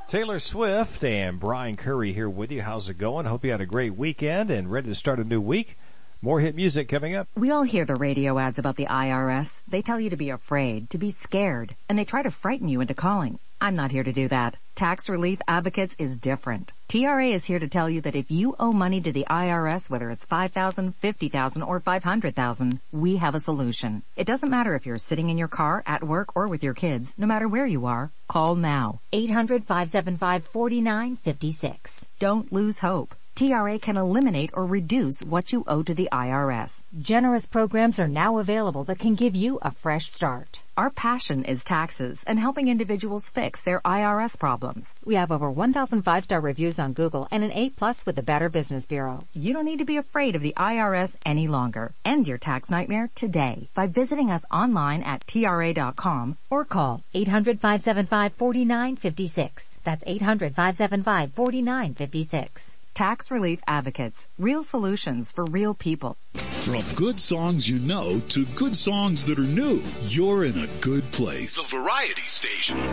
Taylor Swift and Brian Curry here with you. How's it going? Hope you had a great weekend and ready to start a new week. More hit music coming up. We all hear the radio ads about the IRS. They tell you to be afraid, to be scared, and they try to frighten you into calling. I'm not here to do that. Tax Relief Advocates is different. TRA is here to tell you that if you owe money to the IRS, whether it's $5,000, $50,000, or $500,000, we have a solution. It doesn't matter if you're sitting in your car, at work, or with your kids. No matter where you are, call now. 800-575-4956. Don't lose hope. TRA can eliminate or reduce what you owe to the IRS. Generous programs are now available that can give you a fresh start. Our passion is taxes and helping individuals fix their IRS problems. We have over 1,000 5-star reviews on Google and an A+ with the Better Business Bureau. You don't need to be afraid of the IRS any longer. End your tax nightmare today by visiting us online at TRA.com or call 800-575-4956. That's 800-575-4956. Tax Relief Advocates. Real solutions for real people. From good songs you know to good songs that are new, you're in a good place. The Variety Station.